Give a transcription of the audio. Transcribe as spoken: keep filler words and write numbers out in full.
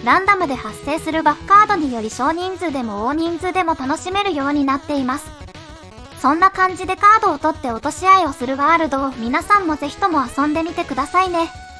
ランダムで発生するバフカードにより少人数でも大人数でも楽しめるようになっています。そんな感じでカードを取って落とし合いをするワールドを皆さんもぜひとも遊んでみてくださいね。